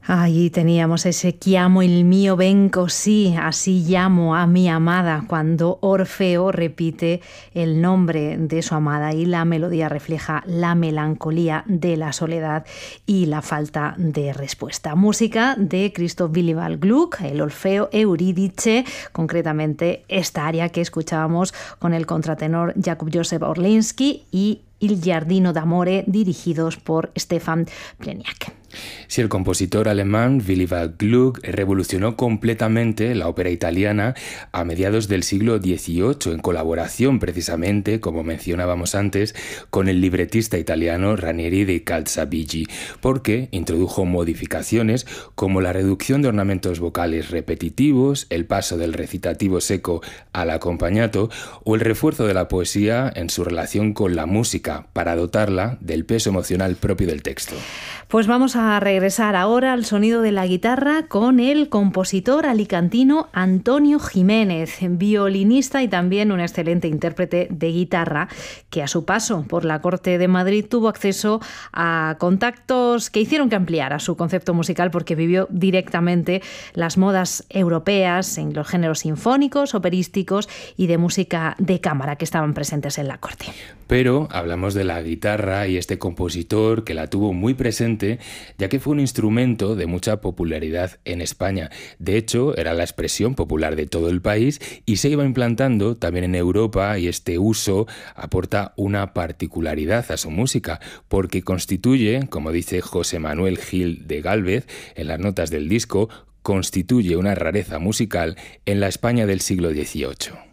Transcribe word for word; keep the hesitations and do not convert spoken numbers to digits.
Ahí teníamos ese chiamo il mio ben così, así llamo a mi amada, cuando Orfeo repite el nombre de su amada y la melodía refleja la melancolía de la soledad y la falta de respuesta. Música de Christoph Willibald Gluck, el Orfeo Eurídice, concretamente esta aria que escuchábamos con el contratenor Jakub Józef Orlinsky y Il Giardino d'Amore, dirigidos por Stefan Pleniak. Sí, el compositor alemán Willibald Gluck revolucionó completamente la ópera italiana a mediados del siglo dieciocho, en colaboración precisamente, como mencionábamos antes, con el libretista italiano Ranieri di Calzabigi, porque introdujo modificaciones como la reducción de ornamentos vocales repetitivos, el paso del recitativo seco al acompañato o el refuerzo de la poesía en su relación con la música para dotarla del peso emocional propio del texto. Pues vamos a regresar ahora al sonido de la guitarra con el compositor alicantino Antonio Jiménez, violinista y también un excelente intérprete de guitarra, que a su paso por la corte de Madrid tuvo acceso a contactos que hicieron que ampliara su concepto musical, porque vivió directamente las modas europeas en los géneros sinfónicos, operísticos y de música de cámara que estaban presentes en la corte. Pero hablamos de la guitarra y este compositor que la tuvo muy presente, ya que fue un instrumento de mucha popularidad en España. De hecho, era la expresión popular de todo el país y se iba implantando también en Europa, y este uso aporta una particularidad a su música, porque constituye, como dice José Manuel Gil de Gálvez en las notas del disco, constituye una rareza musical en la España del siglo dieciocho.